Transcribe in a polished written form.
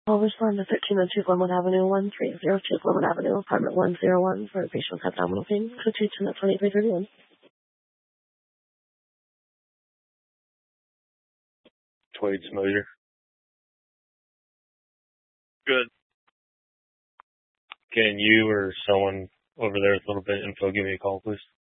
I'll respond to 1302 Glenwood Avenue, 1302 Glenwood Avenue, apartment 101 for a patient with abdominal pain. Could you turn at 2331? Twade Smoser. Good. Can you or someone over there with a little bit of info give me a call, please?